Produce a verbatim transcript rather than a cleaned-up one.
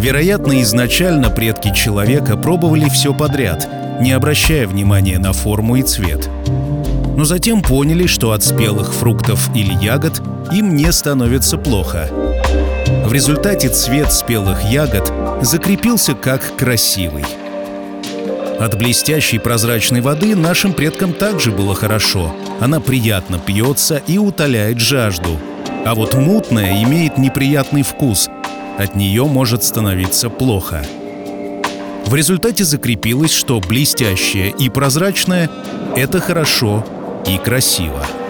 Вероятно, изначально предки человека пробовали все подряд, не обращая внимания на форму и цвет. Но затем поняли, что от спелых фруктов или ягод им не становится плохо. В результате цвет спелых ягод закрепился как красивый. От блестящей прозрачной воды нашим предкам также было хорошо. Она приятно пьется и утоляет жажду. А вот мутная имеет неприятный вкус. От нее может становиться плохо. В результате закрепилось, что блестящее и прозрачное — это хорошо и красиво.